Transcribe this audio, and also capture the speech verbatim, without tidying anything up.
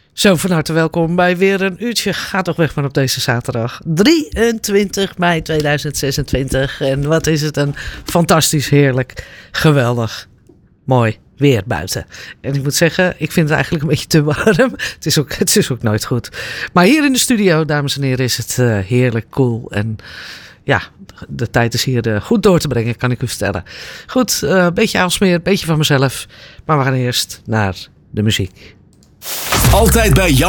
Zo, van harte welkom bij weer een uurtje. Ga toch weg maar op deze zaterdag. drieëntwintig mei tweeduizend zesentwintig. En wat is het een fantastisch, heerlijk, geweldig, mooi weer buiten. En ik moet zeggen, ik vind het eigenlijk een beetje te warm. Het is ook, het is ook nooit goed. Maar hier in de studio, dames en heren, is het uh, heerlijk cool. En ja, de tijd is hier uh, goed door te brengen, kan ik u vertellen. Goed, een uh, beetje Aalsmeer, een beetje van mezelf. Maar we gaan eerst naar de muziek. Altijd bij jou